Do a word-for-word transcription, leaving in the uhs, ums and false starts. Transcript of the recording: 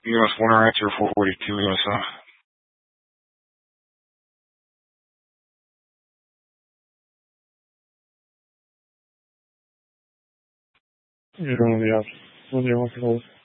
U S winner answer four forty-two U S A. You don't know the option. What do you want to hold?